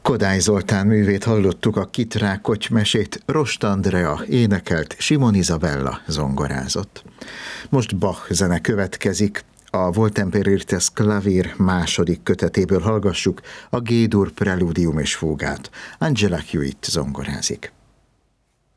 Kodály Zoltán művét hallottuk, a Kitrákoty mesét Rost Andrea énekelt, Simon Izabella zongorázott. Most Bach zene következik, a Wohltemperiertes Klavier második kötetéből hallgassuk a G-dur preludium és fúgát. Angela Hewitt zongorázik.